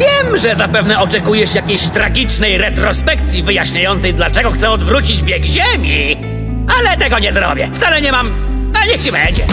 Wiem, że zapewne oczekujesz jakiejś tragicznej retrospekcji wyjaśniającej, dlaczego chcę odwrócić bieg Ziemi. Ale tego nie zrobię. Wcale nie mam... A niech ci będzie.